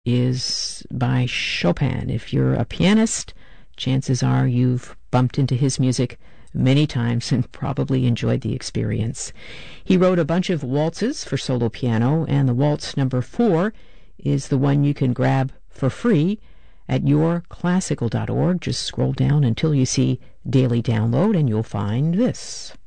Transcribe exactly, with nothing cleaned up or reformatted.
is by Chopin. If you're a pianist, chances are you've bumped into his music many times and probably enjoyed the experience. He wrote a bunch of waltzes for solo piano, and the waltz number four is the one you can grab for free at your classical dot org. Just scroll down until you see Daily Download, and you'll find this.